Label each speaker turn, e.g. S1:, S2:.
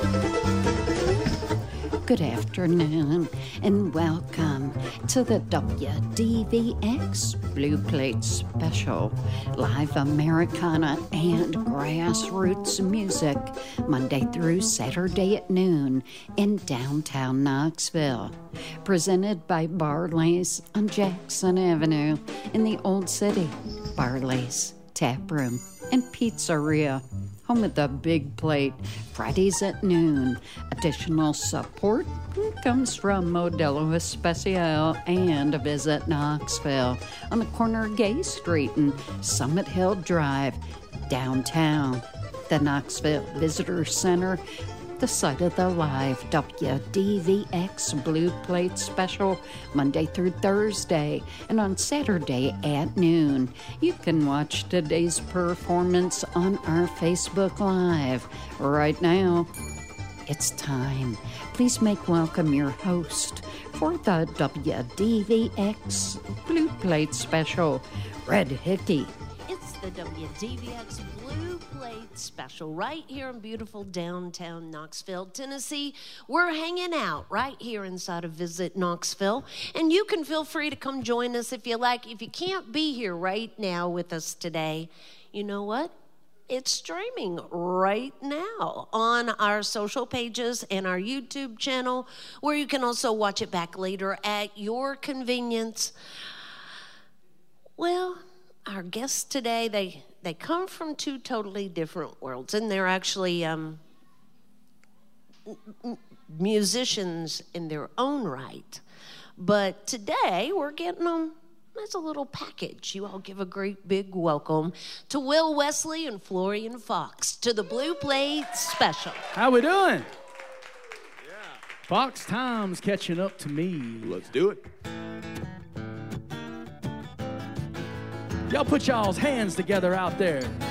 S1: Good afternoon and welcome to the WDVX Blue Plate Special, live Americana and grassroots music, Monday through Saturday at noon in downtown Knoxville. Presented by Barley's on Jackson Avenue in the Old City. Barley's Tap Room and Pizzeria, home of the Big Plate, Fridays at noon. Additional support comes from Modelo Especial and Visit Knoxville on the corner of Gay Street and Summit Hill Drive, downtown. The Knoxville Visitor Center, the site of the live WDVX Blue Plate Special, Monday through Thursday, and on Saturday at noon. You can watch today's performance on our Facebook Live. Right now, it's time. Please make welcome your host for the WDVX Blue Plate Special, Red Hickey.
S2: It's the WDVX Blue Plate Special right here in beautiful downtown Knoxville, Tennessee. We're hanging out right here inside of Visit Knoxville, and you can feel free to come join us if you like. If you can't be here right now with us today, you know what? It's streaming right now on our social pages and our YouTube channel, where you can also watch it back later at your convenience. Well, our guests today, they come from two totally different worlds, and they're actually musicians in their own right. But today, we're getting them as a little package. You all give a great big welcome to Will Wesley and Florian Fox to the Blue Plate Special.
S3: How we doing? Yeah. Fox time's catching up to me.
S4: Let's do it.
S3: Y'all put y'all's hands together out there.